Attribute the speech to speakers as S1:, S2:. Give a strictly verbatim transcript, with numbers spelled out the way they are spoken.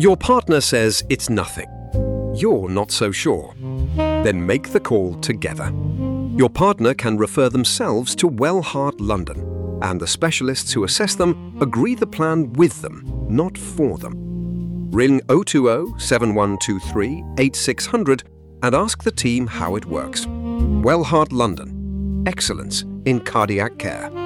S1: Your partner says it's nothing. You're not so sure. Then make the call together. Your partner can refer themselves to Wellheart London, and the specialists who assess them agree the plan with them, not for them. Ring oh two oh, seven one two three, eight six zero zero and ask the team how it works. Wellheart London. Excellence in cardiac care.